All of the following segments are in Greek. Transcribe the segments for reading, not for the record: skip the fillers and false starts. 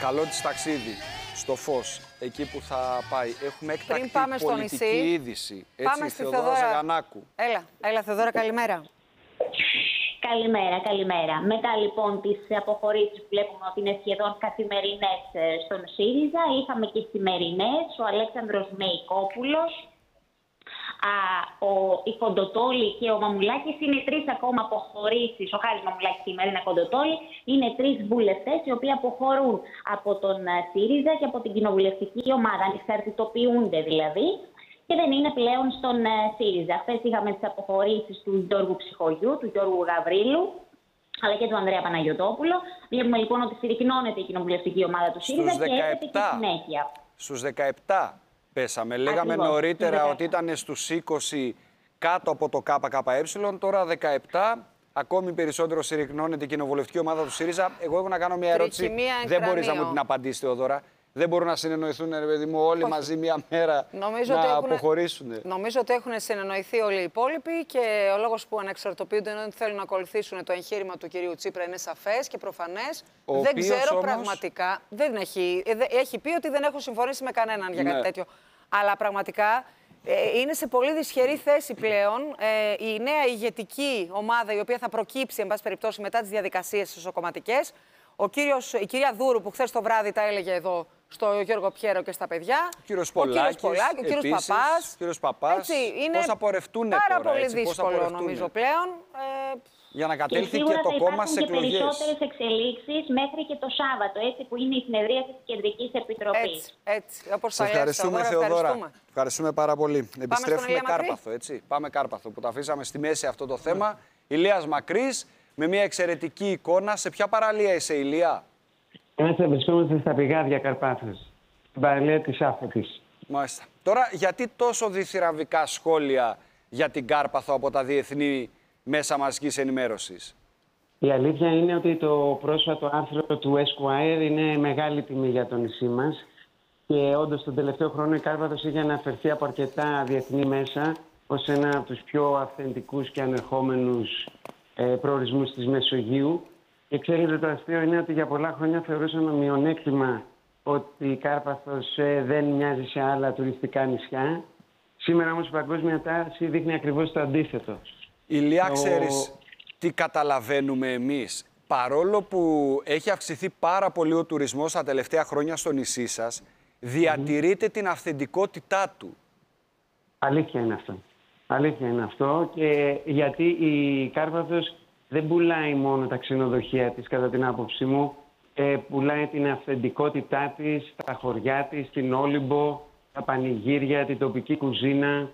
καλό της ταξίδι στο Φως, εκεί που θα πάει. Έχουμε έκτακτη πολιτική είδηση. Πάμε στη Θεοδόρα Ζαγανάκου. Έλα Θεοδόρα, καλημέρα. Καλημέρα. Μετά λοιπόν τις αποχωρήσεις που βλέπουμε ότι είναι σχεδόν καθημερινές στον ΣΥΡΙΖΑ, είχαμε και σημερινές, ο Αλέξανδρος Μεϊκόπουλος, η Κοντοτόλη και ο Μαμουλάκης. Είναι τρεις ακόμα αποχωρήσεις. Ο Χάρης Μαμουλάκης και η Μαρίνα Κοντοτόλη είναι τρεις βουλευτές οι οποίοι αποχωρούν από τον ΣΥΡΙΖΑ και από την κοινοβουλευτική ομάδα, ανεξαρτητοποιούνται δηλαδή, και δεν είναι πλέον στον ΣΥΡΙΖΑ. Χθες είχαμε τις αποχωρήσεις του Γιώργου Ψυχογιού, του Γιώργου Γαβρίλου, αλλά και του Ανδρέα Παναγιωτόπουλο. Βλέπουμε λοιπόν ότι συρρικνώνεται η κοινοβουλευτική ομάδα του ΣΥΡΙΖΑ και έρχεται και συνέχεια. Στους 17 πέσαμε. Λέγαμε νωρίτερα ότι ήταν στους 20 κάτω από το ΚΚΕ. Τώρα 17. Ακόμη περισσότερο συρρικνώνεται η κοινοβουλευτική ομάδα του ΣΥΡΙΖΑ. Εγώ έχω να κάνω μια ερώτηση. Δεν μπορείς να μου την απαντήσεις, Θεοδόρα. Δεν μπορούν να συνεννοηθούν, ρε παιδί μου, όλοι μαζί μια μέρα να αποχωρήσουν. Νομίζω ότι έχουν συνεννοηθεί όλοι οι υπόλοιποι και ο λόγος που ανεξαρτοποιούνται είναι ότι θέλουν να ακολουθήσουν το εγχείρημα του κυρίου Τσίπρα. Είναι σαφές και προφανές. Δεν ξέρω όμως, πραγματικά. Έχει πει ότι δεν έχω συμφωνήσει με κανέναν για κάτι τέτοιο. Αλλά πραγματικά είναι σε πολύ δυσχερή θέση πλέον η νέα ηγετική ομάδα, η οποία θα προκύψει, εν πάση περιπτώσει, μετά τις διαδικασίες εσωκομματικές. Η κυρία Δούρου, που χθες το βράδυ τα έλεγε εδώ στο Γιώργο Πιέρο και στα παιδιά. Ο κύριος Πολάκης, ο κύριος Παπάς. Είναι πώς θα πορευτούν πάρα τώρα, πολύ δύσκολο νομίζω πλέον. Για να κατέλθει και το κόμμα στις εκλογές. Και περισσότερες εξελίξεις μέχρι και το Σάββατο, έτσι που είναι η συνεδρία της Κεντρικής Επιτροπής. Έτσι, όπως σας ευχαριστούμε, Θεοδόρα. Ευχαριστούμε πάρα πολύ. Επιστρέφουμε Κάρπαθο, έτσι. Πάμε Κάρπαθο, που τα αφήσαμε στη μέση αυτό το θέμα. Ηλίας Μακρύς, με μια εξαιρετική εικόνα. Σε ποια παραλία είσαι, Ηλία? Βρισκόμαστε στα πηγάδια Καρπάθος, στην παραλία της Άφωτης. Μάλιστα. Τώρα, γιατί τόσο διθυραμβικά σχόλια για την Κάρπαθο από τα διεθνή μέσα μαζικής ενημέρωσης? Η αλήθεια είναι ότι το πρόσφατο άρθρο του Esquire είναι μεγάλη τιμή για το νησί μας και όντως τον τελευταίο χρόνο η Κάρπαθος είχε αναφερθεί από αρκετά διεθνή μέσα ως ένα από τους πιο αυθεντικούς και ανερχόμενους προορισμούς της Μεσογείου. Και ξέρετε, το αστείο είναι ότι για πολλά χρόνια θεωρούσαμε μειονέκτημα ότι η Κάρπαθος δεν μοιάζει σε άλλα τουριστικά νησιά. Σήμερα όμως η παγκόσμια τάση δείχνει ακριβώς το αντίθετο. Ηλία, ξέρεις τι καταλαβαίνουμε εμείς? Παρόλο που έχει αυξηθεί πάρα πολύ ο τουρισμός τα τελευταία χρόνια στο νησί σας, διατηρείται την αυθεντικότητά του. Αλήθεια είναι αυτό. Αλήθεια είναι αυτό, και γιατί η Κάρπαθος δεν πουλάει μόνο τα ξενοδοχεία της, κατά την άποψή μου. Πουλάει την αυθεντικότητά της, τα χωριά της, την Όλυμπο, τα πανηγύρια, την τοπική κουζίνα,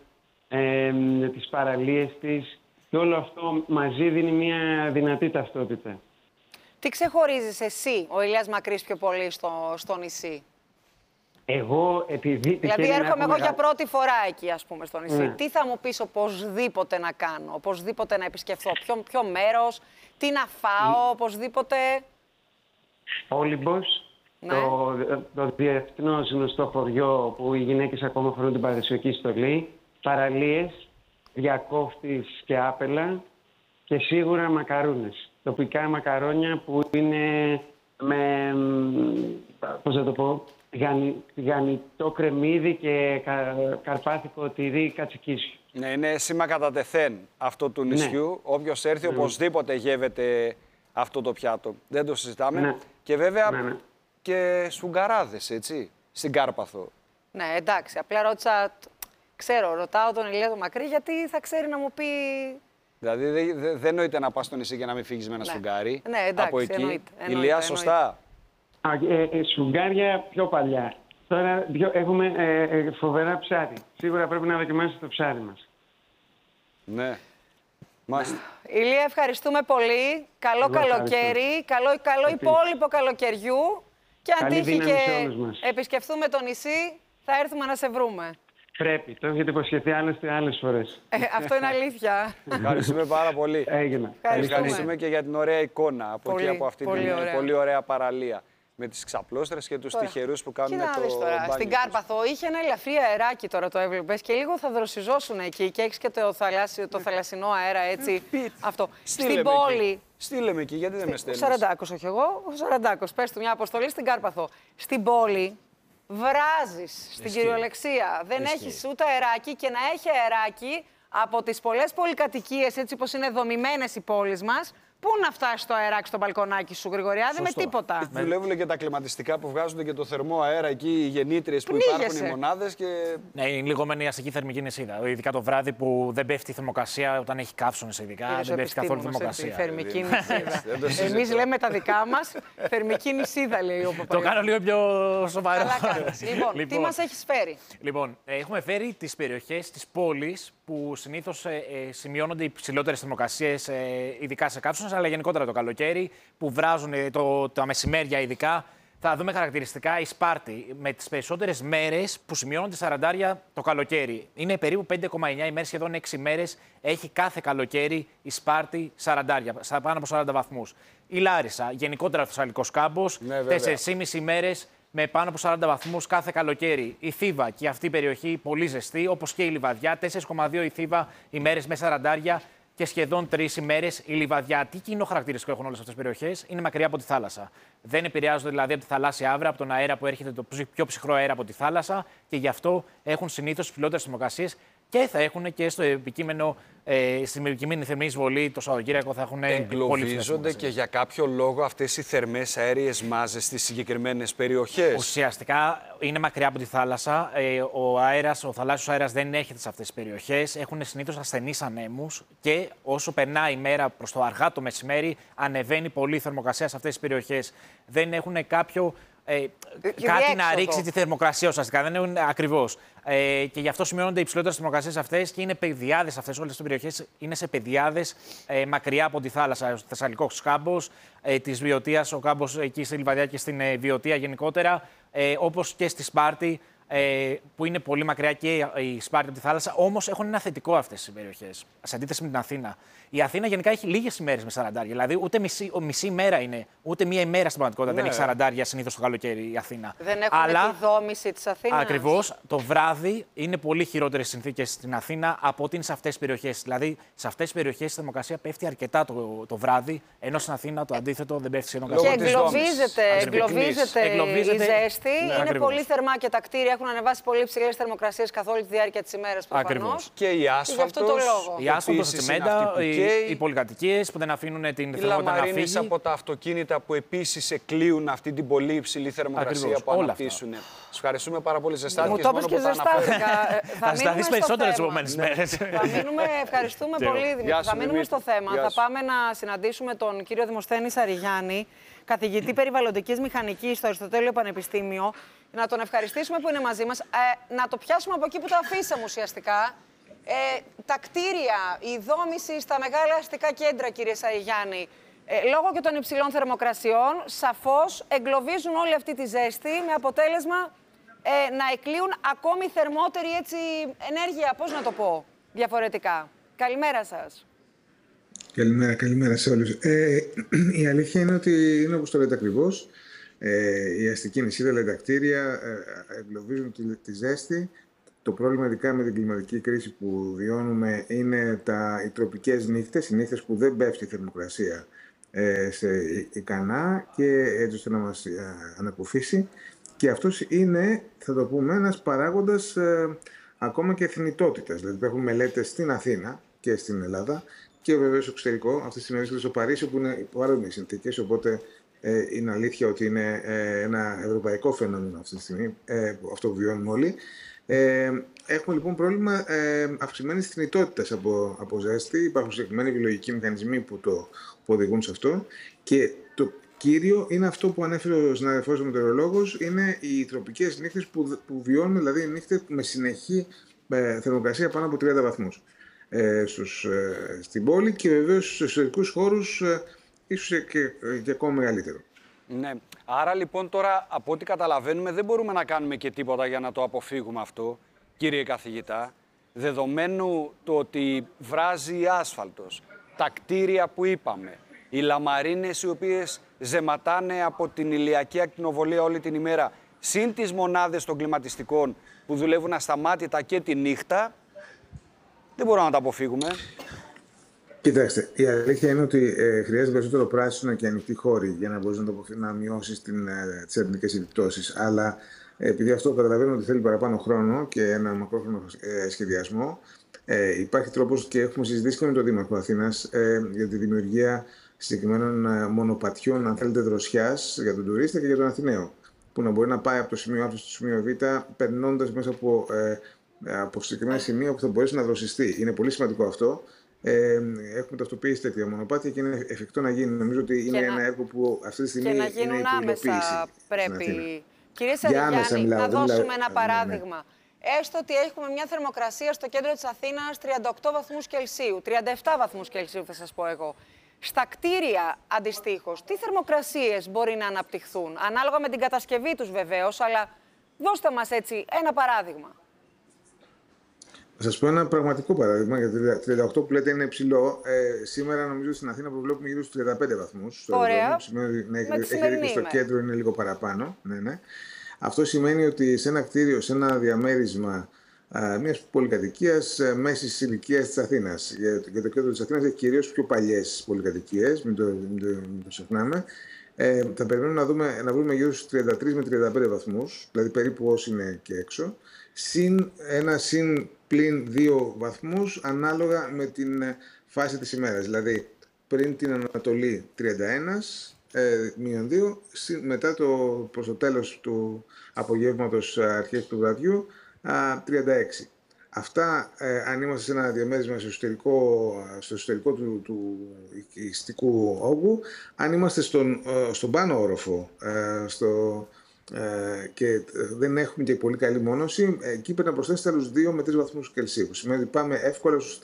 τις παραλίες της. Και όλο αυτό μαζί δίνει μια δυνατή ταυτότητα. Τι ξεχωρίζεις εσύ, ο Ηλίας Μακρύς, πιο πολύ στο νησί? Εγώ, επειδή... Δηλαδή έρχομαι εγώ για πρώτη φορά εκεί, ας πούμε, στο νησί. Τι θα μου πεις οπωσδήποτε να κάνω, οπωσδήποτε να επισκεφθώ, ποιο μέρος, τι να φάω, οπωσδήποτε? Όλυμπος, το διεθνώς γνωστό χωριό που οι γυναίκες ακόμα φορούν την παραδοσιακή στολή, παραλίες, διακόφτης και άπελα και σίγουρα μακαρούνες. Τοπικά μακαρόνια που είναι με, πώς θα το πω, γανιτό κρεμμύδι και καρπάθικο τυρί κατσικίσιο. Ναι, είναι σήμα κατά τεθέν αυτό του νησιού. Ναι. Όποιος έρθει οπωσδήποτε γεύεται αυτό το πιάτο. Δεν το συζητάμε. Ναι. Και βέβαια και σφουγγαράδες, έτσι, στην Κάρπαθο. Ναι, εντάξει. Απλά ρώτησα, ρωτάω τον Ηλία Μακρύ γιατί θα ξέρει να μου πει... Δηλαδή δεν νοείται να πας στο νησί και να μην φύγεις με ένα σφουγγάρι. Ναι, εντάξει, από εκεί. Εννοείται, Ηλία, σωστά. Σφουγγάρια πιο παλιά. Τώρα έχουμε φοβερά ψάρι. Σίγουρα πρέπει να δοκιμάσεις το ψάρι μας. Ναι. Μάλιστα. Ηλία, ευχαριστούμε πολύ. Καλό καλοκαίρι. Καλό υπόλοιπο καλοκαιριού. Και αν τύχει και επισκεφθούμε το νησί, θα έρθουμε να σε βρούμε. Πρέπει. Το έχετε υποσχεθεί άλλες φορές. Αυτό είναι αλήθεια. Ευχαριστούμε πάρα πολύ. Έγινε. Ευχαριστούμε και για την ωραία εικόνα από εκεί, από αυτή την πολύ ωραία παραλία. Με τις ξαπλώστρες και τους τυχερούς που κάνουν το μπάνιο. Στην Κάρπαθο είχε ένα ελαφρύ αεράκι, τώρα το έβλεπες, και λίγο θα δροσιζώσουν εκεί και έχεις και το θαλασσινό αέρα, έτσι. Αυτό. Στην πόλη Στείλε με εκεί, γιατί δεν με Ο στέλνεις? Σαραντάκος, όχι εγώ. Ο Σαραντάκος. Πες του μια αποστολή στην Κάρπαθο. Στην πόλη βράζεις στην κυριολεξία. Δεν έχεις ούτε αεράκι, και να έχει αεράκι από τις πολλές πολυκατοικίες, έτσι όπως είναι δομημένες οι πόλεις μας. Πού να φτάσει το αεράκι στο μπαλκονάκι σου, Γρηγοριάδη, με τίποτα. Δουλεύουν και τα κλιματιστικά που βγάζουν και το θερμό αέρα εκεί, οι γεννήτριες που υπάρχουν, οι μονάδες. Και... Ναι, είναι λιγόμενη η αστική θερμική νησίδα. Ειδικά το βράδυ που δεν πέφτει η θερμοκρασία, όταν έχει καύσωνες ειδικά, δεν πέφτει καθόλου η θερμοκρασία. Θερμική νησίδα. Εμείς λέμε τα δικά μας, θερμική νησίδα, λέει ο Παπαγιώτης. Το κάνω λίγο πιο σοβαρό. Καλά κάνεις. Λοιπόν, τι μας έχεις φέρει? Λοιπόν, έχουμε φέρει τις περιοχές της πόλης που συνήθως σημειώνονται οι ψηλότερες θερμοκρασίες, ειδικά σε καύσωνες, αλλά γενικότερα το καλοκαίρι, που βράζουν τα μεσημέρια ειδικά. Θα δούμε χαρακτηριστικά η Σπάρτη με τις περισσότερες μέρες που σημειώνονται 40 το καλοκαίρι. Είναι περίπου 5,9 ημέρες, σχεδόν 6 μέρες έχει κάθε καλοκαίρι η Σπάρτη 40, πάνω από 40 βαθμούς. Η Λάρισα, γενικότερα ο Θεσσαλικός κάμπος, 4,5 ημέρες με πάνω από 40 βαθμούς κάθε καλοκαίρι. Η Θήβα και αυτή η περιοχή πολύ ζεστή, όπως και η Λιβαδιά, 4,2 η Θήβα ημέρες με 40 και σχεδόν 3 ημέρες η Λιβαδιά. Τι κοινό χαρακτηριστικό έχουν όλες αυτές τις περιοχές? Είναι μακριά από τη θάλασσα. Δεν επηρεάζονται δηλαδή από τη θαλάσσια άβρα, από τον αέρα που έρχεται, το πιο ψυχρό αέρα από τη θάλασσα, και γι' αυτό έχουν συνήθως ψηλότερες θερμοκρασίες και θα έχουν και στο επικείμενο, στην επικείμενη θερμή εισβολή το Σαββατοκύριακο θα έχουν πολύ ψηλές. Εγκλωβίζονται και για κάποιο λόγο αυτές οι θερμές αέριες μάζες στις συγκεκριμένες περιοχές? Ουσιαστικά είναι μακριά από τη θάλασσα. Ο θαλάσσιος αέρας δεν έρχεται σε αυτές τις περιοχές. Έχουν συνήθως ασθενείς ανέμους και όσο περνάει η μέρα προς το αργά το μεσημέρι, ανεβαίνει πολύ η θερμοκρασία σε αυτές τις περιοχές. Δεν έχουν κάποιο. Κάτι να ρίξει τη θερμοκρασία ουσιαστικά. Δεν είναι ακριβώς. Και γι' αυτό σημειώνονται οι υψηλότερες θερμοκρασίες αυτές και είναι πεδιάδες αυτές. Όλες τις περιοχές είναι σε πεδιάδες μακριά από τη θάλασσα. Ο Θεσσαλικός κάμπος, της Βιωτίας, ο κάμπος εκεί στη Λιβαδιά και στην Βιωτία γενικότερα, όπως και στη Σπάρτη, που είναι πολύ μακριά και η Σπάρτη από τη θάλασσα. Όμως έχουν ένα θετικό αυτές οι περιοχές, σε αντίθεση με την Αθήνα. Η Αθήνα γενικά έχει λίγες ημέρες με 40, δηλαδή ούτε μισή ημέρα είναι, ούτε μία ημέρα στην πραγματικότητα δεν έχει 40 συνήθως το καλοκαίρι η Αθήνα. Δεν έχουν τη δόμηση της Αθήνας. Ακριβώς. Το βράδυ είναι πολύ χειρότερες συνθήκες στην Αθήνα από ότι είναι σε αυτές τις περιοχές. Δηλαδή σε αυτές τις περιοχές η θερμοκρασία πέφτει αρκετά το βράδυ, ενώ στην Αθήνα το αντίθετο δεν πέφτει σχεδόν καθόλου. Και εγκλωβίζεται η ζέστη. Είναι πολύ θερμά και τα κτίρια έχουν ανεβάσει πολύ ψηλές θερμοκρασίες καθ' όλη τη διάρκεια της ημέρας προφανώς. Και η άσφαλτος. Η άσφαλτος, τα τσιμέντα, οι πολυκατοικίες που δεν αφήνουν την θερμότητα να φύγει. Από τα αυτοκίνητα που επίσης εκλείουν αυτή την πολύ υψηλή θερμοκρασία που αναπτύσσουν. Σας ευχαριστούμε πάρα πολύ. Μου το είπες και ζεστάθηκα. Θα ζεσταθείς περισσότερο τις επόμενες μέρες. Ευχαριστούμε πολύ, Δημήτρη. Θα μείνουμε στο θέμα. Θα πάμε να συναντήσουμε τον κύριο Δημοσθένη Σαριγιάννη, καθηγητή περιβαλλοντικής μηχανικής στο Αριστοτέλειο Πανεπιστήμιο. Να τον ευχαριστήσουμε που είναι μαζί μας. Να το πιάσουμε από εκεί που το αφήσαμε ουσιαστικά. Τα κτίρια, η δόμηση στα μεγάλα αστικά κέντρα, κύριε Σαριγιάννη, λόγω και των υψηλών θερμοκρασιών, σαφώς εγκλωβίζουν όλη αυτή τη ζέστη με αποτέλεσμα να εκλείουν ακόμη θερμότερη ενέργεια, πώς να το πω διαφορετικά. Καλημέρα σας. Καλημέρα σε όλους. Η αλήθεια είναι ότι είναι όπως το λέτε ακριβώς. Η αστική νησίδα, δηλαδή τα κτίρια, εγκλωβίζουν τη ζέστη. Το πρόβλημα, ειδικά με την κλιματική κρίση που βιώνουμε, είναι οι τροπικές νύχτες, οι νύχτες που δεν πέφτει η θερμοκρασία σε ικανά και έτσι ώστε να μας ανακουφίσει. Και αυτός είναι, θα το πούμε, ένας παράγοντας ακόμα και θνητότητας. Δηλαδή υπάρχουν μελέτες στην Αθήνα και στην Ελλάδα και βεβαίως στο εξωτερικό, αυτές τις μέρες στο Παρίσι, που είναι παρόμοιες συνθήκες, οπότε είναι αλήθεια ότι είναι ένα ευρωπαϊκό φαινόμενο αυτή τη στιγμή, αυτό που βιώνουμε όλοι. Έχουμε λοιπόν πρόβλημα αυξημένης θνητότητας από ζέστη. Υπάρχουν συγκεκριμένοι βιολογικοί μηχανισμοί που οδηγούν σε αυτό. Και το κύριο είναι αυτό που ανέφερε ο συναδελφός ο μετεωρολόγος, είναι οι τροπικές νύχτες που βιώνουμε, δηλαδή νύχτες με συνεχή θερμοκρασία πάνω από 30 βαθμούς στην πόλη και βεβαίως στους εσωτερικούς χώρους ίσως και ακόμα μεγαλύτερο. Ναι. Άρα λοιπόν τώρα από ό,τι καταλαβαίνουμε δεν μπορούμε να κάνουμε και τίποτα για να το αποφύγουμε αυτό, κύριε καθηγητά, δεδομένου το ότι βράζει η άσφαλτος, τα κτίρια που είπαμε, οι λαμαρίνες οι οποίες ζεματάνε από την ηλιακή ακτινοβολία όλη την ημέρα, συν τις μονάδες των κλιματιστικών που δουλεύουν ασταμάτητα και τη νύχτα, δεν μπορούμε να τα αποφύγουμε. Κοιτάξτε, η αλήθεια είναι ότι χρειάζεται περισσότερο πράσινο και ανοιχτή χώρη για να μπορεί να μειώσει τις αρνητικές επιπτώσεις. Αλλά επειδή αυτό καταλαβαίνω ότι θέλει παραπάνω χρόνο και ένα μακρόχρονο σχεδιασμό, υπάρχει τρόπος και έχουμε συζητήσει και με τον Δήμαρχο Αθήνας για τη δημιουργία συγκεκριμένων μονοπατιών, αν θέλετε, δροσιάς για τον τουρίστα και για τον Αθηναίο. Που να μπορεί να πάει από το σημείο Α στο σημείο Β, περνώντας μέσα από συγκεκριμένα σημεία που θα μπορέσει να δροσιστεί. Είναι πολύ σημαντικό αυτό. Έχουμε ταυτοποιήσει τέτοια μονοπάτια και είναι εφικτό να γίνει. Νομίζω ότι είναι ένα έργο που αυτή τη στιγμή είναι και να γίνουν άμεσα, πρέπει. Κύριε Σαριγιάννη, να δώσουμε ένα παράδειγμα. Ναι. Έστω ότι έχουμε μια θερμοκρασία στο κέντρο της Αθήνας 38 βαθμούς Κελσίου, 37 βαθμούς Κελσίου θα σας πω εγώ. Στα κτίρια αντιστοίχως, τι θερμοκρασίες μπορεί να αναπτυχθούν, ανάλογα με την κατασκευή τους βεβαίως, αλλά δώστε μας έτσι ένα παράδειγμα. Θα σας πω ένα πραγματικό παράδειγμα, γιατί 38 που λέτε είναι υψηλό. Σήμερα νομίζω στην Αθήνα προβλέπουμε γύρω στους 35 βαθμούς. Ωραία. Σημαίνει ότι έχει και στο κέντρο είναι λίγο παραπάνω. Ναι. Αυτό σημαίνει ότι σε ένα κτίριο, σε ένα διαμέρισμα μιας πολυκατοικίας μέσης ηλικίας της Αθήνας. Για το κέντρο της Αθήνας έχει κυρίως πιο παλιές πολυκατοικίες, μην το ξεχνάμε. Θα περιμένουμε να βρούμε γύρω στους 33 με 35 βαθμούς, δηλαδή περίπου όσοι είναι και έξω, συν πλην 2 βαθμούς ανάλογα με την φάση της ημέρας. Δηλαδή πριν την Ανατολή 31, -2, μετά προς το τέλος του απογεύματος, αρχές του βραδιού, 36. Αυτά, αν είμαστε σε ένα διαμέρισμα στο εσωτερικό του οικιστικού όγκου, αν είμαστε στον πάνω όροφο και δεν έχουμε και πολύ καλή μόνωση, εκεί πρέπει να προσθέσετε άλλους 2 με 3 βαθμούς Κελσίου. Σημαίνει ότι πάμε εύκολα στους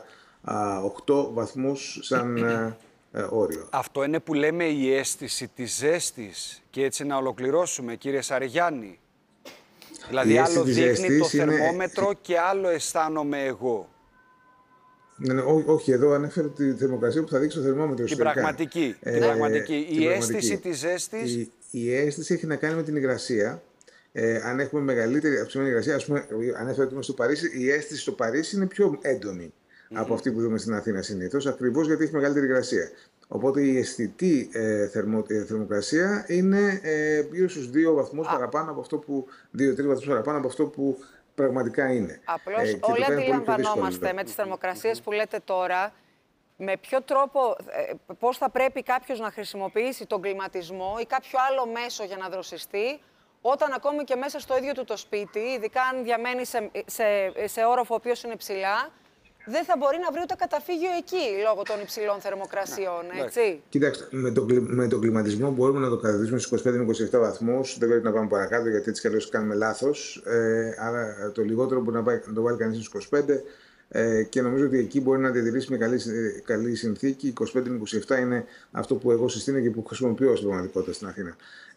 38 βαθμούς σαν όριο. Αυτό είναι που λέμε η αίσθηση της ζέστης. Και έτσι να ολοκληρώσουμε, κύριε Σαριγιάννη. Δηλαδή άλλο δείχνει το θερμόμετρο και άλλο αισθάνομαι εγώ. Ναι, όχι, εδώ ανέφερε τη θερμοκρασία που θα δείξει το θερμόμετρο. Την πραγματική. Η αίσθηση της ζέστης. Η αίσθηση έχει να κάνει με την υγρασία. Αν έχουμε μεγαλύτερη αυξημένη υγρασία, ας πούμε, ανέφερε ότι είμαστε στο Παρίσι, η αίσθηση στο Παρίσι είναι πιο έντονη από αυτή που δούμε στην Αθήνα συνήθως, ακριβώς γιατί έχει μεγαλύτερη υγρασία. Οπότε η αισθητή θερμοκρασία είναι γύρω στους 2 βαθμούς παραπάνω από αυτό που, 2-3 βαθμούς παραπάνω από αυτό που πραγματικά είναι. Απλώς όλοι αντιλαμβανόμαστε με τις θερμοκρασίες που λέτε τώρα, με ποιο τρόπο, πώς θα πρέπει κάποιος να χρησιμοποιήσει τον κλιματισμό ή κάποιο άλλο μέσο για να δροσιστεί, όταν ακόμη και μέσα στο ίδιο του το σπίτι, ειδικά αν διαμένει σε όροφο ο οποίος είναι ψηλά, δεν θα μπορεί να βρει ούτε καταφύγιο εκεί, λόγω των υψηλών θερμοκρασιών, έτσι. Κοιτάξτε, με τον κλιματισμό μπορούμε να το κρατήσουμε στους 25 με 27 βαθμούς. Δεν πρέπει να πάμε παρακάτω, γιατί έτσι κι αλλιώς κάνουμε λάθος. Άρα το λιγότερο μπορεί να το βάλει κανείς στους 25. Και νομίζω ότι εκεί μπορεί να διατηρήσει με καλή συνθήκη. 25 με 27 είναι αυτό που εγώ συστήνω και που χρησιμοποιώ στην πραγματικότητα στην Αθήνα.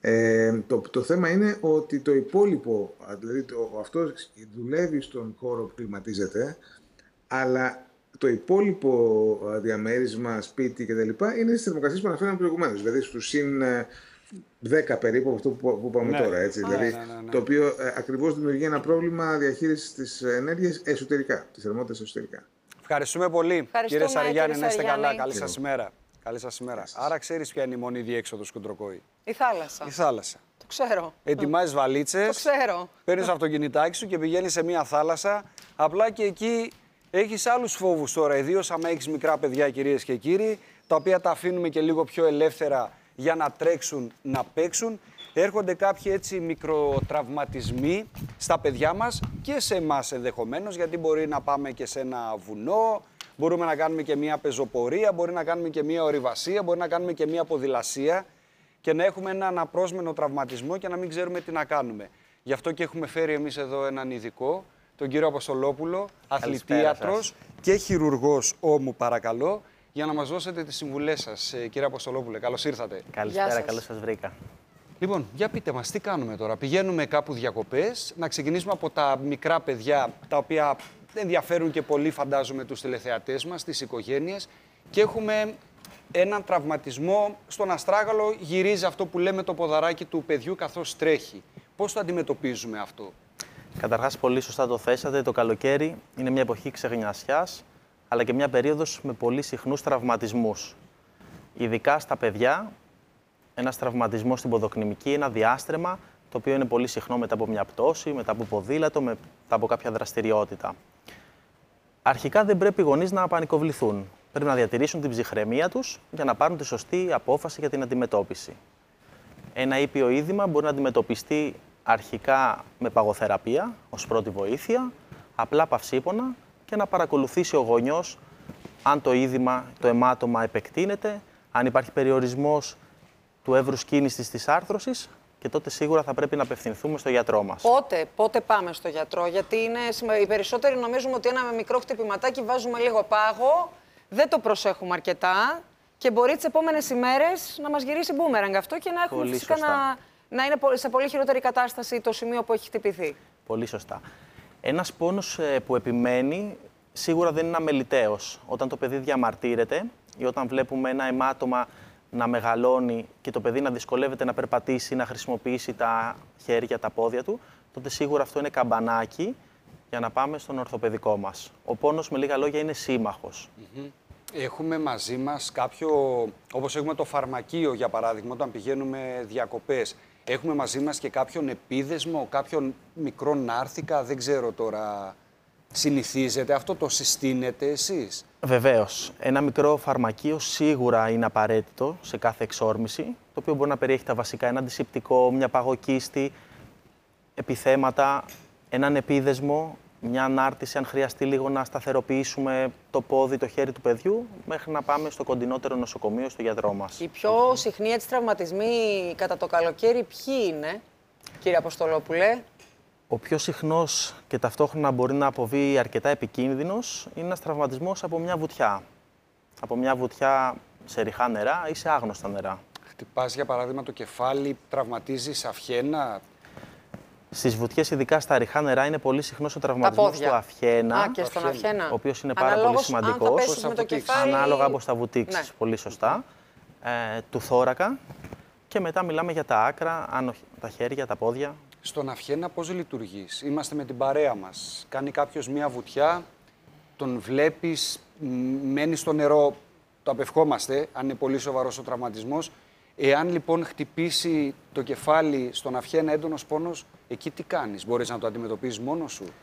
Το θέμα είναι ότι το υπόλοιπο, δηλαδή αυτό δουλεύει στον χώρο που κλιματίζεται, αλλά το υπόλοιπο διαμέρισμα, σπίτι κτλ. Είναι στις θερμοκρασίες που αναφέραμε προηγουμένως. Δηλαδή στους συν 10 περίπου από αυτό που είπαμε τώρα. Έτσι. Δηλαδή, το οποίο ακριβώς δημιουργεί ένα πρόβλημα διαχείρισης της ενέργειας εσωτερικά, της θερμότητας εσωτερικά. Ευχαριστούμε πολύ. Κύριε Σαριγιάννη, να είστε καλά. Καλή σας ημέρα. Καλή σας ημέρα. Άρα ξέρεις ποια είναι η μόνη διέξοδος του Κουντροκόη? Η θάλασσα. Η θάλασσα. Το ξέρω. Ετοιμάζεις βαλίτσες. Το ξέρω. Παίρνεις το αυτοκινητάκι σου και πηγαίνεις σε μια θάλασσα. Απλά και εκεί έχεις άλλους φόβους τώρα, ιδίως άμα έχεις μικρά παιδιά, κυρίες και κύριοι, τα οποία τα αφήνουμε και λίγο πιο ελεύθερα για να τρέξουν, να παίξουν. Έρχονται κάποιοι έτσι μικροτραυματισμοί στα παιδιά μας και σε εμάς ενδεχομένως, γιατί μπορεί να πάμε και σε ένα βουνό, μπορούμε να κάνουμε και μια πεζοπορία, μπορεί να κάνουμε και μια ορειβασία, μπορεί να κάνουμε και μια ποδηλασία και να έχουμε έναν απρόσμενο τραυματισμό και να μην ξέρουμε τι να κάνουμε. Γι' αυτό και έχουμε φέρει εμείς εδώ έναν ειδικό, τον κύριο Αποστολόπουλο, αθλητίατρος και χειρουργός ώμου, παρακαλώ, για να μας δώσετε τις συμβουλές σας. Κύριε Αποστολόπουλε, καλώς ήρθατε. Καλησπέρα, καλώς σας βρήκα. Λοιπόν, για πείτε μας, τι κάνουμε τώρα? Πηγαίνουμε κάπου διακοπές, να ξεκινήσουμε από τα μικρά παιδιά, τα οποία ενδιαφέρουν και πολύ, φαντάζομαι, τους τηλεθεατές μας, τις οικογένειες, και έχουμε έναν τραυματισμό στον αστράγαλο, γυρίζει αυτό που λέμε το ποδαράκι του παιδιού καθώς τρέχει. Πώς το αντιμετωπίζουμε αυτό? Καταρχάς, πολύ σωστά το θέσατε. Το καλοκαίρι είναι μια εποχή ξεγνιασιάς. αλλά και μια περίοδος με πολύ συχνούς τραυματισμούς. Ειδικά στα παιδιά, ένας τραυματισμός στην ποδοκνημική, ένα διάστρεμα, το οποίο είναι πολύ συχνό μετά από μια πτώση, μετά από ποδήλατο, μετά από κάποια δραστηριότητα. Αρχικά δεν πρέπει οι γονείς να πανικοβληθούν. Πρέπει να διατηρήσουν την ψυχραιμία τους για να πάρουν τη σωστή απόφαση για την αντιμετώπιση. Ένα ήπιο είδημα μπορεί να αντιμετωπιστεί αρχικά με παγοθεραπεία ως πρώτη βοήθεια, απλά παυσίπονα και να παρακολουθήσει ο γονιός αν το είδημα, το αιμάτωμα επεκτείνεται, αν υπάρχει περιορισμός του εύρους κίνησης της άρθρωσης και τότε σίγουρα θα πρέπει να απευθυνθούμε στο γιατρό μας. Πότε πάμε στο γιατρό, γιατί οι περισσότεροι νομίζουμε ότι ένα μικρό χτυπηματάκι βάζουμε λίγο πάγο, δεν το προσέχουμε αρκετά και μπορεί τις επόμενες ημέρες να μας γυρίσει μπούμεραγκ αυτό και να έχουμε φυσικά να είναι σε πολύ χειρότερη κατάσταση το σημείο που έχει χτυπηθεί. Πολύ σωστά. Ένας πόνος που επιμένει σίγουρα δεν είναι αμεληταίος. Όταν το παιδί διαμαρτύρεται ή όταν βλέπουμε ένα αιμάτωμα να μεγαλώνει και το παιδί να δυσκολεύεται να περπατήσει, να χρησιμοποιήσει τα χέρια, τα πόδια του, τότε σίγουρα αυτό είναι καμπανάκι για να πάμε στον ορθοπαιδικό μας. Ο πόνος, με λίγα λόγια, είναι σύμμαχος. Έχουμε μαζί μας κάποιο, όπως έχουμε το φαρμακείο για παράδειγμα, όταν πηγαίνουμε διακοπές, έχουμε μαζί μας και κάποιον επίδεσμο, κάποιον μικρό νάρθηκα, δεν ξέρω τώρα, συνηθίζετε αυτό, το συστήνετε εσείς? Βεβαίως. Ένα μικρό φαρμακείο σίγουρα είναι απαραίτητο σε κάθε εξόρμηση, το οποίο μπορεί να περιέχει τα βασικά, ένα αντισηπτικό, μια παγοκίστη, επιθέματα, έναν επίδεσμο, μια ανάρτηση, αν χρειαστεί λίγο να σταθεροποιήσουμε το πόδι, το χέρι του παιδιού, μέχρι να πάμε στο κοντινότερο νοσοκομείο, στο γιατρό μας. Οι πιο συχνοί έτσι τραυματισμοί κατά το καλοκαίρι ποιοι είναι, κύριε Αποστολόπουλε? Ο πιο συχνός και ταυτόχρονα μπορεί να αποβεί αρκετά επικίνδυνος είναι ένας τραυματισμός από μια βουτιά. Από μια βουτιά σε ρηχά νερά ή σε άγνωστα νερά. Χτυπάς για παράδειγμα το κεφάλι, τραυματίζεις αυχένα? Στις βουτιές, ειδικά στα ρηχά νερά, είναι πολύ συχνός ο τραυματισμός του αυχένα. Και στον αυχένα. Ο οποίος είναι πάρα πολύ σημαντικός. Ανάλογα όπως θα βουτήξεις. Ναι. Πολύ σωστά. Του θώρακα. Και μετά μιλάμε για τα άκρα, τα χέρια, τα πόδια. Στον αυχένα πώς λειτουργείς? Είμαστε με την παρέα μας. Κάνει κάποιος μία βουτιά, τον βλέπεις, μένει στο νερό, το απευχόμαστε, αν είναι πολύ σοβαρός ο τραυματισμός. Εάν λοιπόν χτυπήσει το κεφάλι στον αυχένα έντονος πόνος, εκεί τι κάνεις? Μπορείς να το αντιμετωπίζεις μόνος σου?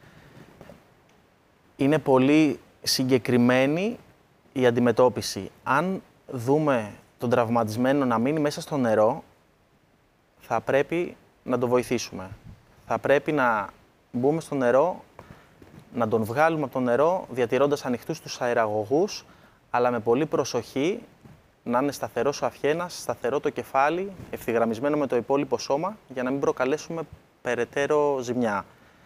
Είναι πολύ συγκεκριμένη η αντιμετώπιση. Αν δούμε τον τραυματισμένο να μείνει μέσα στο νερό, θα πρέπει να το βοηθήσουμε. Θα πρέπει να μπούμε στο νερό, να τον βγάλουμε από το νερό, διατηρώντας ανοιχτούς τους αεραγωγούς, αλλά με πολύ προσοχή, να είναι σταθερός ο αυχένας, σταθερό το κεφάλι, ευθυγραμμισμένο με το υπόλοιπο σώμα, για να μην προκαλέσουμε περαιτέρω ζημιά.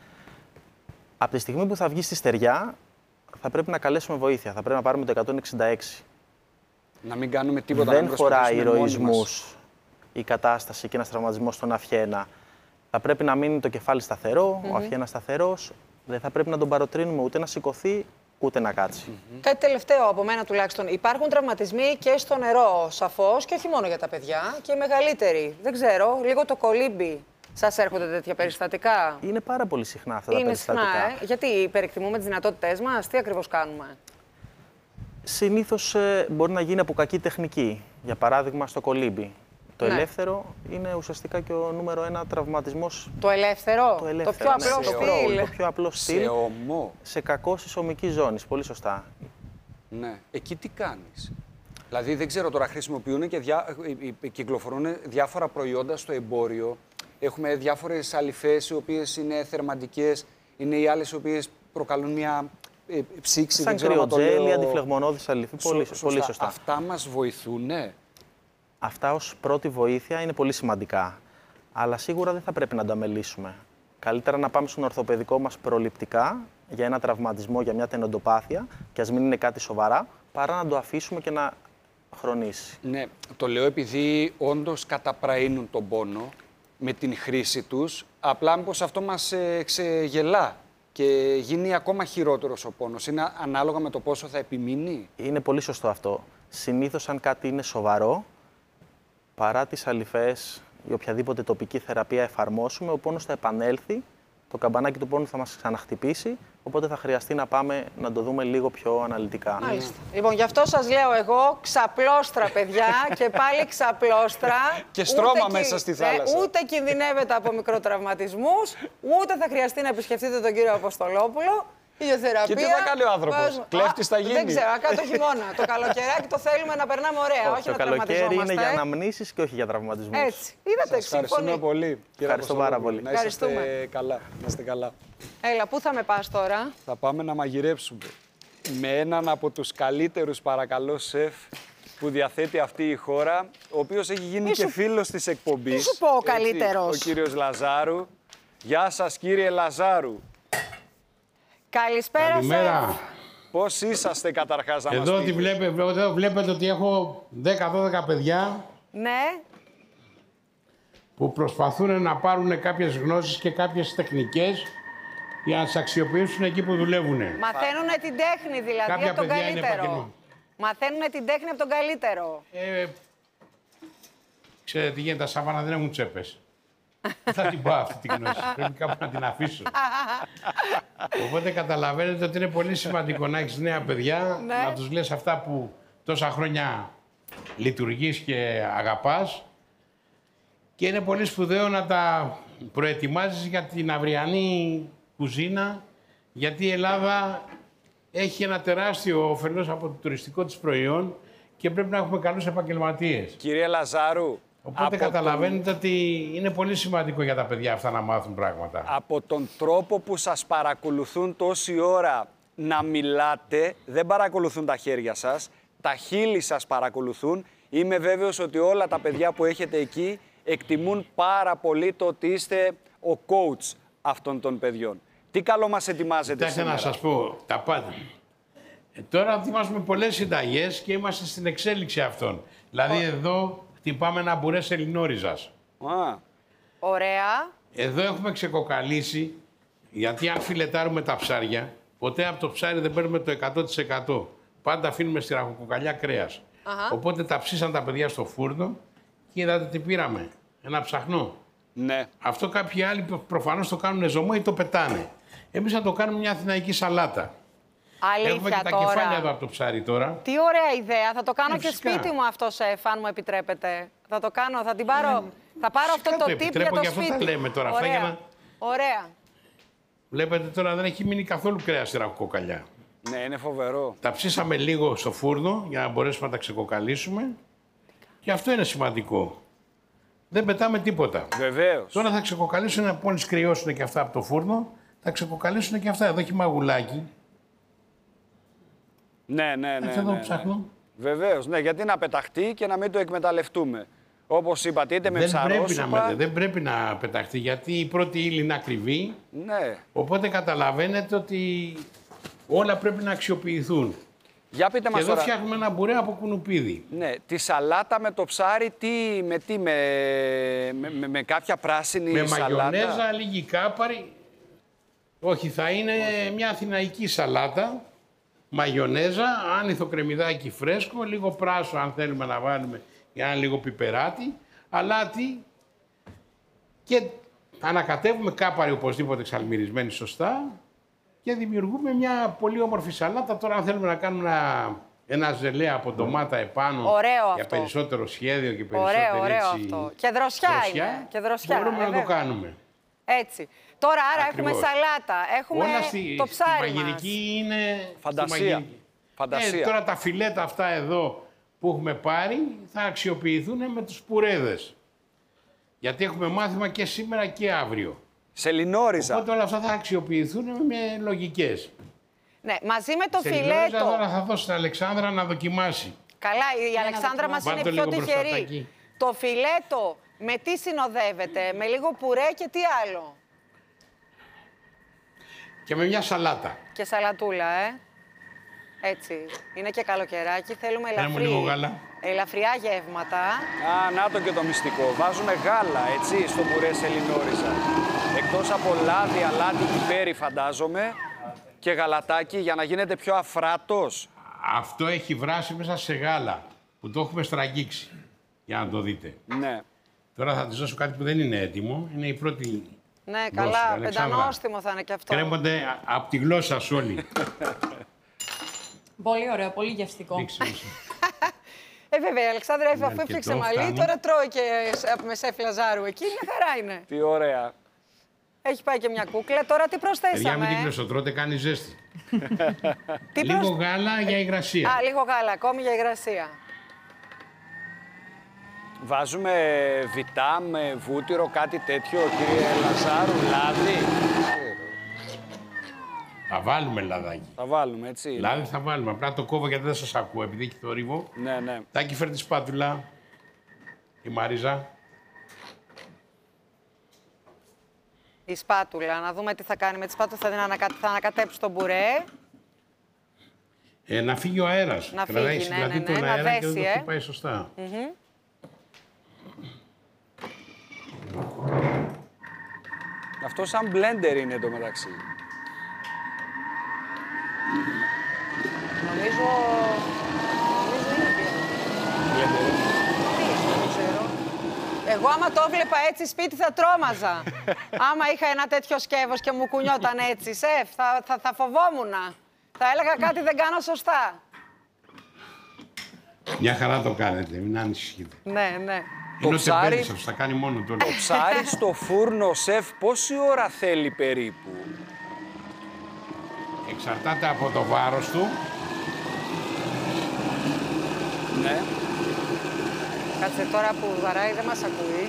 Από τη στιγμή που θα βγει στη στεριά, θα πρέπει να καλέσουμε βοήθεια. Θα πρέπει να πάρουμε το 166. Να μην κάνουμε τίποτα. Δεν χωράει ηρωισμούς η κατάσταση και ένας τραυματισμός στον αυχένα. Θα πρέπει να μείνει το κεφάλι σταθερό, ο αυχένας σταθερός. Δεν θα πρέπει να τον παροτρύνουμε ούτε να σηκωθεί, ούτε να κάτσει. Κάτι τελευταίο από μένα τουλάχιστον. Υπάρχουν τραυματισμοί και στο νερό, σαφώς, και όχι μόνο για τα παιδιά, και οι μεγαλύτεροι. Δεν ξέρω, λίγο το κολύμπι. Σας έρχονται τέτοια περιστατικά? Είναι πάρα πολύ συχνά αυτά τα περιστατικά. Είναι συχνά, γιατί υπερεκτιμούμε τις δυνατότητές μας, τι ακριβώς κάνουμε? Συνήθως μπορεί να γίνει από κακή τεχνική. Για παράδειγμα, στο κολύμπι. Το ελεύθερο είναι ουσιαστικά και ο νούμερο ένα τραυματισμός. Το ελεύθερο, το πιο απλό στυλ. Το πιο απλό στυλ. Σε ομό. Σε κακώς της ομικής ζώνης. Πολύ σωστά. Ναι. Εκεί τι κάνεις? Δηλαδή δεν ξέρω τώρα, χρησιμοποιούν και κυκλοφορούν διάφορα προϊόντα στο εμπόριο. Έχουμε διάφορες αλυφές οι οποίες είναι θερμαντικές, είναι οι άλλες οι οποίες προκαλούν μια ψήξη. Σαν κρυοτζέλη, αντιφλεγμονώδης αλυφή. Πολύ σωστά. Αυτά μας βοηθούνε? Αυτά ως πρώτη βοήθεια είναι πολύ σημαντικά. Αλλά σίγουρα δεν θα πρέπει να τα αμελήσουμε. Καλύτερα να πάμε στον ορθοπαιδικό μας προληπτικά για ένα τραυματισμό, για μια τενοντοπάθεια, και ας μην είναι κάτι σοβαρά, παρά να το αφήσουμε και να χρονίσει. Ναι, το λέω επειδή όντως καταπραίνουν τον πόνο με την χρήση τους, απλά μήπως αυτό μας ξεγελά και γίνει ακόμα χειρότερος ο πόνος. Είναι ανάλογα με το πόσο θα επιμείνει. Είναι πολύ σωστό αυτό. Συνήθως, αν κάτι είναι σοβαρό, παρά τις αλυφές ή οποιαδήποτε τοπική θεραπεία εφαρμόσουμε, ο πόνος θα επανέλθει, το καμπανάκι του πόνου θα μας ξαναχτυπήσει Οπότε θα χρειαστεί να πάμε να το δούμε λίγο πιο αναλυτικά. Μάλιστα. Λοιπόν, γι' αυτό σας λέω εγώ ξαπλώστρα, παιδιά, και πάλι ξαπλώστρα. Και στρώμα μέσα στη θάλασσα. Ούτε κινδυνεύετε από μικροτραυματισμούς, ούτε θα χρειαστεί να επισκεφτείτε τον κύριο Αποστολόπουλο. Ηλιοθεραπεία. Και τι θα κάνει ο άνθρωπος, κλέφτης θα γίνει. Δεν ξέρω, κάτω χειμώνα. Το καλοκαιράκι το θέλουμε να περνάμε ωραία, όχι Το να καλοκαίρι τραυματιζόμαστε. είναι για αναμνήσεις και όχι για τραυματισμούς. Έτσι. Είδατε, Ευχαριστούμε πολύ. Ευχαριστώ πάρα πολύ. Να είστε καλά. Να είστε καλά. Έλα, πού θα με πας τώρα? Θα πάμε να μαγειρέψουμε με έναν από τους καλύτερους, παρακαλώ, σεφ που διαθέτει αυτή η χώρα, ο οποίος έχει γίνει και φίλος της εκπομπής. Τι σου πω ο καλύτερος? Ο κύριος Λαζάρου. Γεια σας, κύριε Λαζάρου. Καλησπέρα σας. Καλημέρα. Πώς είσαστε καταρχάς να μας Εδώ πείτε? βλέπετε ότι έχω 10-12 παιδιά Ναι. που προσπαθούν να πάρουν κάποιες γνώσεις και κάποιες τεχνικές για να τις αξιοποιήσουν εκεί που δουλεύουν. Μαθαίνουν την τέχνη δηλαδή Κάποια από τον παιδιά είναι καλύτερο. επαγγελμα- Μαθαίνουν την τέχνη από τον καλύτερο. Ξέρετε τι γίνεται, τα σαβάνα δεν έχουν τσέπες. Δεν θα την πάω αυτή την γνώση, πρέπει κάπου να την αφήσω. Οπότε καταλαβαίνετε ότι είναι πολύ σημαντικό να έχεις νέα παιδιά, Ναι. να τους λες αυτά που τόσα χρόνια λειτουργείς και αγαπάς. Και είναι πολύ σπουδαίο να τα προετοιμάζεις για την αυριανή κουζίνα, γιατί η Ελλάδα έχει ένα τεράστιο όφελος από το τουριστικό της προϊόν και πρέπει να έχουμε καλούς επαγγελματίες. Κύριε Λαζάρου, Οπότε καταλαβαίνετε ότι είναι πολύ σημαντικό για τα παιδιά αυτά να μάθουν πράγματα. από τον τρόπο που σας παρακολουθούν τόση ώρα να μιλάτε, δεν παρακολουθούν τα χέρια σας, τα χείλη σας παρακολουθούν. Είμαι βέβαιος ότι όλα τα παιδιά που έχετε εκεί εκτιμούν πάρα πολύ το ότι είστε ο coach αυτών των παιδιών. Τι καλό μας ετοιμάζετε Κοιτάξτε σήμερα? να σας πω τα πάντα. Τώρα ετοιμάζουμε πολλές συνταγές και είμαστε στην εξέλιξη αυτών. Δηλαδή εδώ χτυπάμε ένα μπουρέ σελινόριζας. Α, Ωραία. Εδώ έχουμε ξεκοκαλίσει, γιατί αν φιλετάρουμε τα ψάρια, ποτέ από το ψάρι δεν παίρνουμε το 100%. Πάντα αφήνουμε στη ραχοκοκαλιά κρέας. Οπότε τα ψήσαν τα παιδιά στο φούρνο και είδατε τι πήραμε. Ένα ψαχνό. ναι. Αυτό κάποιοι άλλοι προφανώς το κάνουν ζωμό ή το πετάνε. Εμείς θα το κάνουμε μια αθηναϊκή σαλάτα. Έχουμε Αλήθεια και τα κεφάλια εδώ τώρα. από το ψάρι τώρα. Τι ωραία ιδέα. Θα το κάνω και φυσικά. σπίτι μου αυτό, σεφ, αν μου επιτρέπετε. Θα το κάνω, θα την πάρω. Θα πάρω αυτό φυσικά το το tip για επιτρέπω, το γι' αυτό τα σπίτι. λέμε τώρα αυτά, Ωραία. για να- Ωραία. Βλέπετε τώρα δεν έχει μείνει καθόλου κρέας στη ραχοκοκαλιά. Ναι, είναι φοβερό. Τα ψήσαμε λίγο στο φούρνο για να μπορέσουμε να τα ξεκοκαλίσουμε. Και αυτό είναι σημαντικό. Δεν πετάμε τίποτα. Βεβαίως. Τώρα θα ξεκοκαλίσουν, μόλις κρυώσουν και αυτά από το φούρνο, θα ξεκοκαλίσουν και αυτά. Εδώ έχει μαγουλάκι. Ναι, ναι, ναι. Έτσι εδώ ναι, ναι. ψάχνω. Βεβαίως, ναι, γιατί να πεταχτεί και να μην το εκμεταλλευτούμε. Όπως είπατε, είτε με ψαρόσουπα... Δεν πρέπει να πεταχτεί, γιατί η πρώτη ύλη είναι ακριβή. Ναι. Οπότε καταλαβαίνετε ότι όλα πρέπει να αξιοποιηθούν. Για πείτε Και μας εδώ τώρα. φτιάχνουμε ένα μπουρέ από κουνουπίδι. Ναι, τη σαλάτα με το ψάρι, με κάποια πράσινη Με σαλάτα. μαγιονέζα, λίγη κάπαρη. Όχι, θα είναι μια αθηναϊκή σαλάτα. Μαγιονέζα, άνηθο κρεμμυδάκι φρέσκο, λίγο πράσο αν θέλουμε να βάλουμε για ένα λίγο πιπεράτι, αλάτι και ανακατεύουμε κάπαρη οπωσδήποτε εξαλμυρισμένη σωστά και δημιουργούμε μια πολύ όμορφη σαλάτα. Τώρα αν θέλουμε να κάνουμε ένα ζελέ από ντομάτα επάνω Ωραίο για αυτό. περισσότερο σχέδιο και περισσότερο Ωραίο έτσι, αυτό. Και δροσιά είναι. Και δροσιά, μπορούμε να το βέβαια. κάνουμε. Έτσι. Τώρα άρα έχουμε Ακριβώς. σαλάτα, έχουμε Όλα το ψάρι στη μαγειρική μας. είναι... Φαντασία. στη μαγειρική. Φαντασία. Τώρα τα φιλέτα αυτά εδώ που έχουμε πάρει θα αξιοποιηθούν με τους πουρέδες. Γιατί έχουμε μάθημα και σήμερα και αύριο. Σελινόριζα. Οπότε όλα αυτά θα αξιοποιηθούν με λογικές. Ναι, μαζί με το Σελινόριζα φιλέτο. τώρα θα δώσω στην Αλεξάνδρα να δοκιμάσει. Καλά, η Αλεξάνδρα μας Βάλτε είναι το πιο λίγο μπροστά τυχερή. εκεί. Το φιλέτο με τι συνοδεύεται, με λίγο πουρέ και τι άλλο. Και με μια σαλάτα. Και σαλατούλα, Έτσι. Είναι και καλοκαιράκι, θέλουμε Ένα μου λίγο γάλα. ελαφριά γεύματα. Α, να το και το μυστικό. Βάζουμε γάλα, έτσι, στο μπουρέ σελινόριζα. Εκτός από λάδι, αλάτι, πιπέρι, φαντάζομαι, και γαλατάκι για να γίνεται πιο αφράτος. Αυτό έχει βράσει μέσα σε γάλα που το έχουμε στραγγίξει. Για να το δείτε. Ναι. Τώρα θα της δώσω κάτι που δεν είναι έτοιμο. Είναι η πρώτη Ναι, καλά, πεντανόστιμο θα είναι και αυτό. Κρέμονται από τη γλώσσα σου όλοι. Πολύ ωραίο, πολύ γευστικό. Βέβαια, η Αλεξάνδρα αφού έφτιαξε μαλλί, τώρα τρώει και με σεφ Λαζάρου εκεί, μια χαρά είναι. Τι ωραία. Έχει πάει και μια κούκλα, τώρα τι προσθέσαμε. Παιδιά, μην την κλεισοτρώτε, κάνει ζέστη. Λίγο γάλα για υγρασία. Α, λίγο γάλα, ακόμη για υγρασία. Βάζουμε βιτά με βούτυρο, κάτι τέτοιο, κύριε Λαζάρου, λάδι. Θα βάλουμε λαδάκι. Θα βάλουμε, έτσι. Λάδι θα βάλουμε. Απλά το κόβω γιατί δεν σας ακούω, επειδή έχει θόρυβο. Ναι, ναι. Τάκη, φέρ τη σπάτουλα. Η Μαρίζα. Η σπάτουλα, να δούμε τι θα κάνει με τη σπάτουλα. Θα ανακατέψει τον μπουρέ. Να φύγει ο αέρας. Να φύγει, ναι, τον να αέρα δέσει, και δεν το χτυπάει σωστά. Αυτό σαν blender είναι εντωμεταξύ. Νομίζω είναι blender. Δεν ξέρω. Εγώ άμα το βλέπα έτσι σπίτι θα τρόμαζα. Άμα είχα ένα τέτοιο σκεύος και μου κουνιόταν έτσι, σεφ, θα φοβόμουνα. Θα έλεγα κάτι δεν κάνω σωστά. Μια χαρά το κάνετε, μην ανησυχείτε. Ναι, ναι. Είναι ο τεμπέλης σας, θα κάνει μόνο το. Το ψάρι στο φούρνο, σεφ, πόση ώρα θέλει περίπου? Εξαρτάται από το βάρος του. Ναι. Κάτσε τώρα που βαράει, δεν μας ακούει.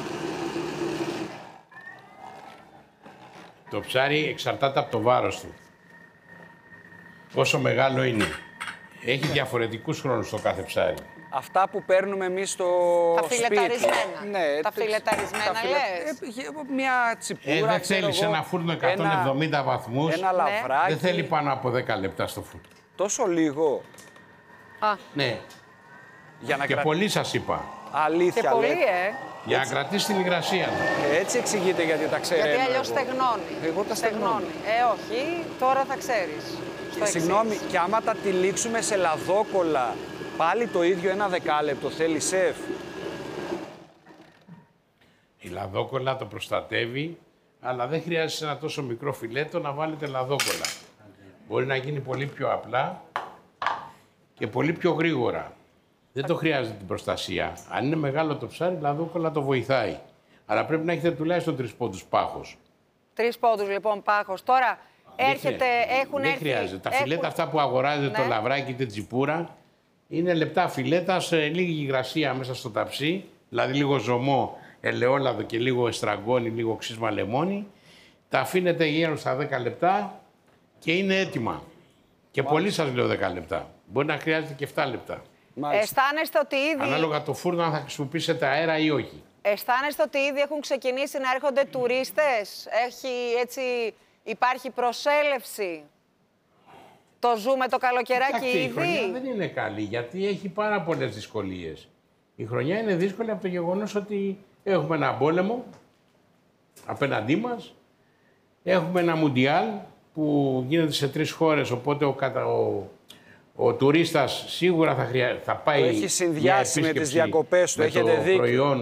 Το ψάρι εξαρτάται από το βάρος του. Πόσο μεγάλο είναι. Έχει διαφορετικούς χρόνους το κάθε ψάρι. Αυτά που παίρνουμε εμείς στο σπίτι. Τα φιλεταρισμένα. Ναι, τα φιλεταρισμένα λες. Μια τσιπούρα, δεν θέλεις ένα φούρνο 170 βαθμούς. Ένα λαβράκι. Δεν θέλει πάνω από 10 λεπτά στο φούρνο. Τόσο λίγο? Ναι. Για να και πολύ σας είπα. Αλήθεια, και πολύ, για να κρατήσει την υγρασία του. Έτσι εξηγείται γιατί τα ξέρει. Γιατί αλλιώς στεγνώνει. Εγώ τα στεγνώνει. Όχι, τώρα θα ξέρεις. Συγγνώμη, και άμα τα τυλίξουμε σε λαδόκολλα, πάλι το ίδιο ένα δεκάλεπτο θέλει, σεφ? Η λαδόκολλα το προστατεύει, αλλά δεν χρειάζεται ένα τόσο μικρό φιλέτο να βάλετε λαδόκολλα. Μπορεί να γίνει πολύ πιο απλά και πολύ πιο γρήγορα. Δεν το χρειάζεται την προστασία. Αν είναι μεγάλο το ψάρι, λαδόκολλα το βοηθάει. Αλλά πρέπει να έχετε τουλάχιστον 3 πόντους πάχος. 3 πόντους λοιπόν πάχος. Τώρα δεν χρειάζεται. Τα φιλέτα αυτά που αγοράζετε, το λαβράκι, την τσιπούρα, είναι λεπτά φιλέτα σε λίγη υγρασία μέσα στο ταψί, δηλαδή λίγο ζωμό, ελαιόλαδο και λίγο εστραγκόνι, λίγο ξύσμα λεμόνι. Τα αφήνετε γύρω στα 10 λεπτά και είναι έτοιμα. Και πολύ σας λέω 10 λεπτά. Μπορεί να χρειάζεται και 7 λεπτά. Αισθάνεστε ότι ήδη... Ανάλογα το φούρνο αν θα χρησιμοποιήσετε αέρα ή όχι. Αισθάνεστε ότι ήδη έχουν ξεκινήσει να έρχονται τουρίστες? Υπάρχει προσέλευση? Το ζούμε το καλοκαιράκι ήδη? Η χρονιά δεν είναι καλή, γιατί έχει πάρα πολλές δυσκολίες. Η χρονιά είναι δύσκολη από το γεγονός ότι έχουμε ένα πόλεμο απέναντί μας, έχουμε ένα μουντιάλ που γίνεται σε 3 χώρες, οπότε ο τουρίστας σίγουρα θα πάει. Το έχει συνδυάσει με τις διακοπές του, έχετε δίκιο. Προϊόν.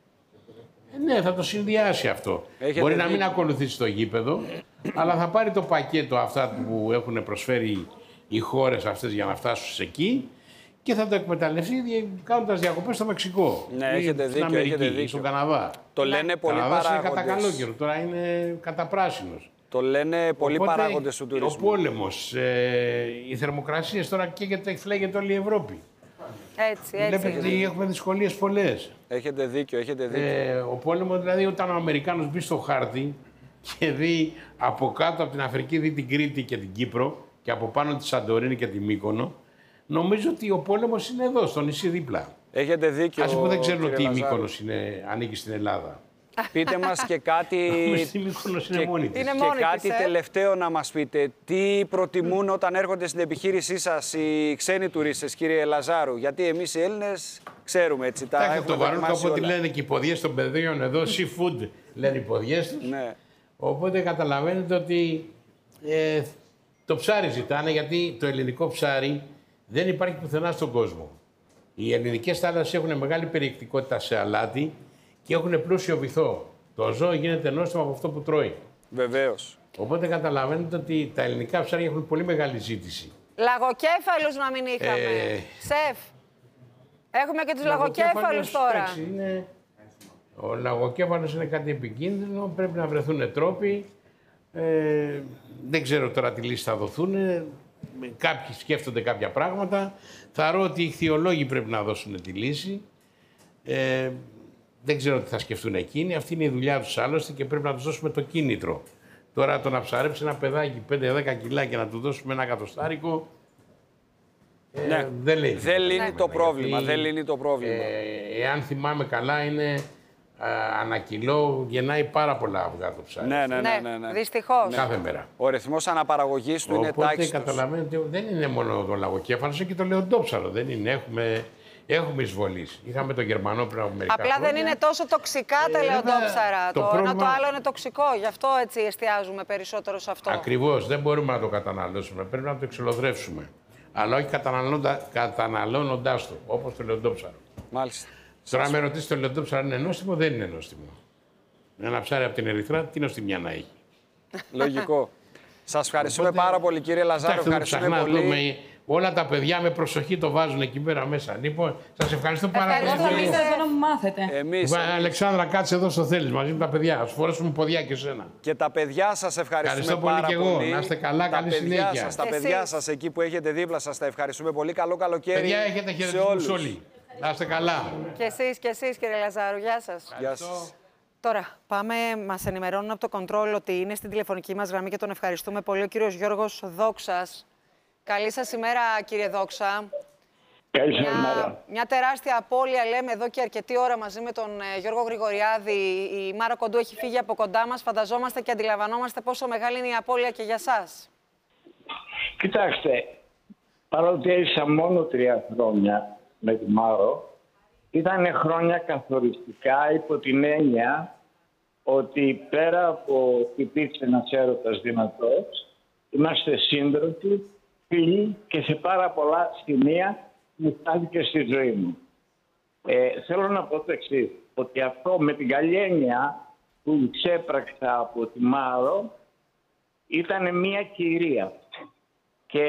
Ναι, θα το συνδυάσει αυτό. Μπορεί να μην ακολουθήσει το γήπεδο, αλλά θα πάρει το πακέτο αυτά που έχουν προσφέρει οι χώρες αυτές για να φτάσουν εκεί και θα το εκμεταλλευτεί κάνοντας διακοπές στο Μεξικό. Ναι, έχετε δίκιο, στην Αμερική, έχετε δίκιο. στον Καναδά. Το λένε πολλοί παράγοντες. Είναι κατά καλό καιρό, τώρα είναι κατά πράσινος. Το λένε πολλοί παράγοντες του τουρισμού. Ο πόλεμος, οι θερμοκρασίες, τώρα καίγεται, φλέγεται όλη η Ευρώπη. Έτσι. Βλέπετε ότι έχουμε δυσκολίες πολλές. Έχετε δίκιο, έχετε δίκιο. Ο πόλεμος, δηλαδή, όταν ο Αμερικάνος μπει στο χάρτη και δει από κάτω από την Αφρική, δει την Κρήτη και την Κύπρο και από πάνω τη Σαντορίνη και τη Μύκονο, νομίζω ότι ο πόλεμος είναι εδώ, στο νησί δίπλα. Έχετε δίκιο. Ας που δεν ξέρουν ότι η Μύκονος ανήκει στην Ελλάδα. Πείτε μας και κάτι, κάτι τελευταίο να μας πείτε. Τι προτιμούν όταν έρχονται στην επιχείρησή σας οι ξένοι τουρίστες, κύριε Λαζάρου? Γιατί εμείς οι Έλληνες ξέρουμε έτσι. Τα έχουμε το βαρούκο, από ό,τι όλα. λένε και οι ποδιές των παιδίων εδώ, seafood λένε οι ποδιές τους. Ναι. Οπότε καταλαβαίνετε ότι το ψάρι ζητάνε, γιατί το ελληνικό ψάρι δεν υπάρχει πουθενά στον κόσμο. Οι ελληνικές θάλασσες έχουν μεγάλη περιεκτικότητα σε αλάτι και έχουν πλούσιο βυθό. Το ζώο γίνεται νόστιμο από αυτό που τρώει. Βεβαίως. Οπότε καταλαβαίνετε ότι τα ελληνικά ψάρια έχουν πολύ μεγάλη ζήτηση. Λαγοκέφαλους να μην είχαμε. Σεφ, έχουμε και τους λαγοκέφαλους τώρα. Ο λαγοκέφαλος είναι κάτι επικίνδυνο, πρέπει να βρεθούν τρόποι. Δεν ξέρω τώρα τι λύση θα δοθούν. Κάποιοι σκέφτονται κάποια πράγματα. Θαρώ ότι οι ιχθυολόγοι πρέπει να δώσουν τη λύση. Δεν ξέρω τι θα σκεφτούν εκείνοι. Αυτή είναι η δουλειά τους άλλωστε και πρέπει να τους δώσουμε το κίνητρο. Τώρα το να ψαρέψει ένα παιδάκι 5-10 κιλά και να του δώσουμε ένα εκατοστάρικο. Ναι. Δεν λύνει το πρόβλημα. Δεν λύνει το πρόβλημα. Εάν θυμάμαι καλά, είναι ανά κιλό γεννάει πάρα πολλά αυγά το ψάρι. Ναι. Δυστυχώς. Κάθε μέρα. Ο ρυθμός αναπαραγωγής του είναι τάξιτος. Οπότε καταλαβαίνετε ότι δεν είναι μόνο το λαγοκέφαλος, είναι και το λεοντόψαρο. Δεν είναι. Έχουμε εισβολήσει. Είχαμε τον Γερμανό πριν από μερικά χρόνια. Απλά δεν είναι τόσο τοξικά τα λεοντόψαρα. Το ένα το άλλο είναι τοξικό. Γι' αυτό έτσι εστιάζουμε περισσότερο σε αυτό. Ακριβώς. Δεν μπορούμε να το καταναλώσουμε. Πρέπει να το εξολοθρεύσουμε. Αλλά όχι καταναλώνοντάς το, όπως το λεοντόψαρο. Μάλιστα. Τώρα, με ρωτήσει το λεοντόψαρο είναι νόστιμο, δεν είναι νόστιμο. Ένα ψάρι από την Ερυθρά, τι νοστιμιά να έχει. Λογικό. Σας ευχαριστούμε πάρα πολύ, κύριε Λαζάρο. Ευχαριστούμε πολύ. Όλα τα παιδιά με προσοχή το βάζουν εκεί πέρα μέσα. Λοιπόν, σας ευχαριστώ πάρα πολύ. Ευχαριστώ πολύ να μου μάθετε. Αλεξάνδρα, κάτσε εδώ στο θέλεις μαζί με τα παιδιά. Ας φορέσουμε ποδιά και σένα. Και τα παιδιά σας ευχαριστούμε πολύ πάρα και εγώ. πολύ. Να είστε καλά, καλή συνέχεια. Τα παιδιά σας εκεί που έχετε δίπλα σας τα ευχαριστούμε πολύ. Καλό καλοκαίρι. Παιδιά, έχετε χαιρετισμούς όλοι. Να είστε καλά. Και εσείς κύριε Λαζάρου. Γεια σας. Γεια σας. Τώρα, μας ενημερώνουν από το Control ότι είναι στην τηλεφωνική μας γραμμή και τον ευχαριστούμε πολύ ο κύριος Γιώργος Δόξας. Καλή σας ημέρα, κύριε Δόξα. Καλή σας ημέρα. Μια τεράστια απώλεια, λέμε εδώ και αρκετή ώρα μαζί με τον Γιώργο Γρηγοριάδη. Η Μάρα Κοντού έχει φύγει από κοντά μας. Φανταζόμαστε και αντιλαμβανόμαστε πόσο μεγάλη είναι η απώλεια και για σας. Κοιτάξτε, παρότι έζησα μόνο 3 χρόνια με τη Μάρο, ήταν χρόνια καθοριστικά υπό την έννοια ότι πέρα από ότι υπήρξε ένας έρωτας δυνατός, είμαστε σύντροφοι, φίλοι και σε πάρα πολλά σημεία μου στάθηκε στη ζωή μου. Θέλω να πω το εξής, ότι αυτό με την καλή έννοια που ξέπραξα από τη Μάρο ήταν μια κυρία. Και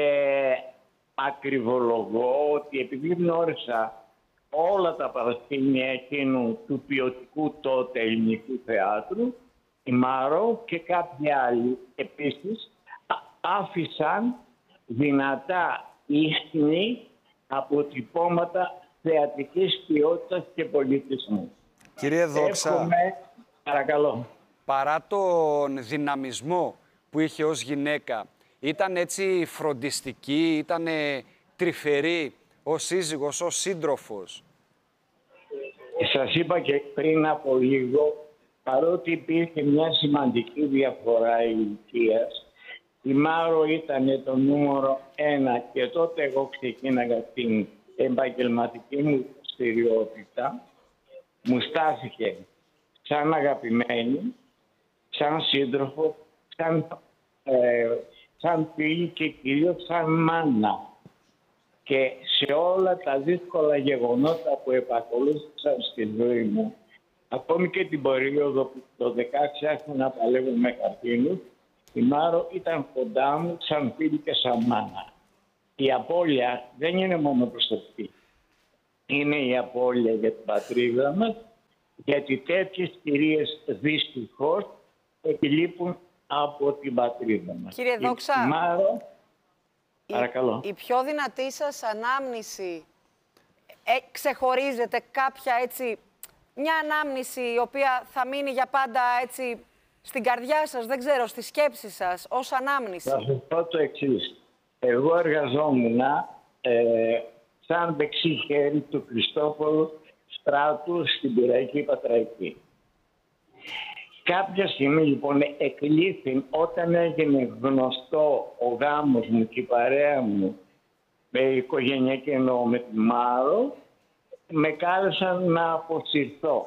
ακριβολογώ ότι επειδή γνώρισα όλα τα παρασκήνια εκείνου του ποιοτικού τότε ελληνικού θεάτρου, η Μάρο και κάποιοι άλλοι επίσης άφησαν δυνατά ίχνη αποτυπώματα θεατρικής ποιότητας και πολιτισμού. Κύριε Δόξα, παρακαλώ. Παρά τον δυναμισμό που είχε ως γυναίκα, ήταν έτσι φροντιστική, ήταν τρυφερή ως σύζυγος, ως σύντροφος? Σας είπα και πριν από λίγο, παρότι υπήρχε μια σημαντική διαφορά ηλικίας, η Μάρο ήταν το νούμερο 1 και τότε εγώ ξεκίναγα την επαγγελματική μου δραστηριότητα. Μου στάθηκε σαν αγαπημένη, σαν σύντροφο, σαν φίλη και κυρίως σαν μάνα. Και σε όλα τα δύσκολα γεγονότα που επακολούθησαν στη ζωή μου, ακόμη και την περίοδο που το 16 άρχισα να παλεύω με καρκίνους, η Μάρο ήταν κοντά μου σαν φίλη και σαν μάνα. Η απώλεια δεν είναι μόνο προσωπική. Είναι η απώλεια για την πατρίδα μας, γιατί τέτοιες κυρίες δυστυχώς επιλείπουν από την πατρίδα μας. Κύριε Δόξα, η Μάρο, παρακαλώ. Η πιο δυνατή σας ανάμνηση ξεχωρίζεται κάποια έτσι, μια ανάμνηση η οποία θα μείνει για πάντα έτσι στην καρδιά σας, δεν ξέρω, στη σκέψη σας, ως ανάμνηση? Θα σας πω το εξής. Εγώ εργαζόμουν σαν δεξί χέρι του Χριστόφορου Στράτου στην Πειραϊκή Πατραϊκή. Κάποια στιγμή λοιπόν εκλήθη, όταν έγινε γνωστό ο γάμος μου και η παρέα μου με οικογενειακή εννοώ με τη Μάρο, με κάλεσαν να αποσυρθώ.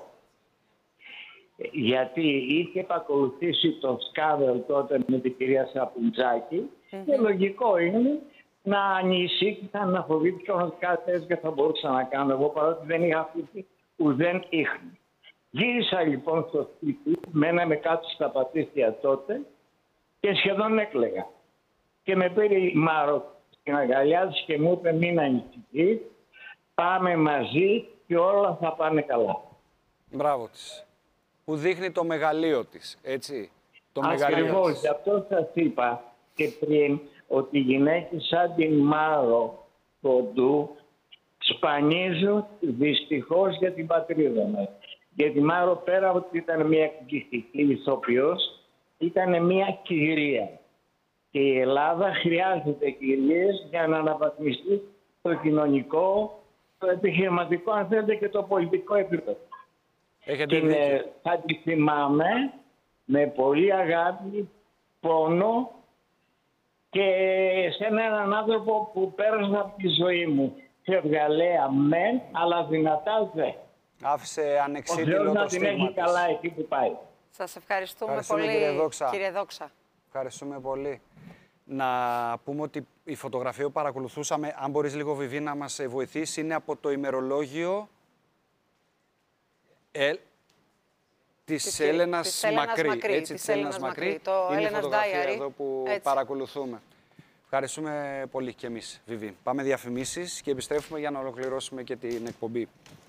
Γιατί είχε επακολουθήσει το σκάνδαλο τότε με την κυρία Σαπουτζάκη και λογικό είναι να ανησύχησα, να φοβήθηκα ότι κάτι τέτοιο θα μπορούσα να κάνω εγώ, παρότι δεν είχα αφήσει ουδέν ίχνη. Γύρισα λοιπόν στο σπίτι, μέναμε κάτω στα Πατήσια τότε και σχεδόν έκλαιγα. Και με πήρε η Μάρο στην αγκαλιά της και μου είπε μην ανησυχείς, πάμε μαζί και όλα θα πάνε καλά. Μπράβο της. Που δείχνει το μεγαλείο της, έτσι. Το Ακριβώς, γι' αυτό σας είπα και πριν ότι οι γυναίκες σαν την Μάρο Κοντού σπανίζουν δυστυχώς για την πατρίδα μας. Γιατί η Μάρο πέρα ότι ήταν μια εκπληκτική ηθοποιός, ήταν μια κυρία. Και η Ελλάδα χρειάζεται κυρίες για να αναβαθμιστεί το κοινωνικό, το επιχειρηματικό, αν θέλετε, και το πολιτικό επίπεδο. Έχετε και θα τη θυμάμαι με πολύ αγάπη, πόνο και σε έναν άνθρωπο που πέρασα από τη ζωή μου. Φευγαλέα μεν, αλλά δυνατά δε. Άφησε ανεξίτηλο το να την έχει καλά εκεί που πάει. Σας ευχαριστούμε πολύ, κύριε Δόξα. Ευχαριστούμε πολύ. Να πούμε ότι η φωτογραφία που παρακολουθούσαμε, αν μπορείς λίγο Βιβί να μας βοηθήσει, είναι από το ημερολόγιο της Έλενας Μακρύ. Έτσι, της Έλενας Μακρύ. Είναι η φωτογραφία εδώ που παρακολουθούμε. Ευχαριστούμε πολύ και εμείς, Βιβί. Πάμε διαφημίσεις και επιστρέφουμε για να ολοκληρώσουμε και την εκπομπή.